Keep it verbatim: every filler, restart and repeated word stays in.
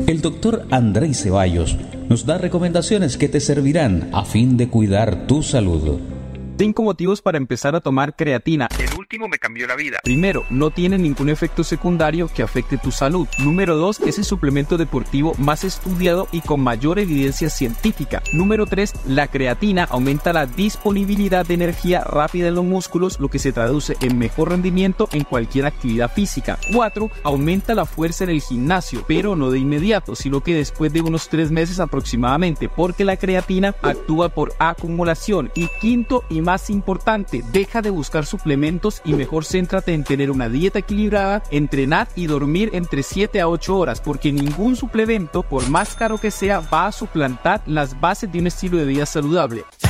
el doctor Andrei Ceballos nos da recomendaciones que te servirán a fin de cuidar tu salud. Cinco motivos para empezar a tomar creatina. El último me cambió la vida. Primero, no tiene ningún efecto secundario que afecte tu salud. Número dos, es el suplemento deportivo más estudiado y con mayor evidencia científica. Número tres, la creatina aumenta la disponibilidad de energía rápida en los músculos, lo que se traduce en mejor rendimiento en cualquier actividad física. Cuatro, aumenta la fuerza en el gimnasio, pero no de inmediato, sino que después de unos tres meses aproximadamente, porque la creatina actúa por acumulación. Y quinto y más importante, deja de buscar suplementos y mejor céntrate en tener una dieta equilibrada, entrenar y dormir entre siete a ocho horas, porque ningún suplemento, por más caro que sea, va a suplantar las bases de un estilo de vida saludable.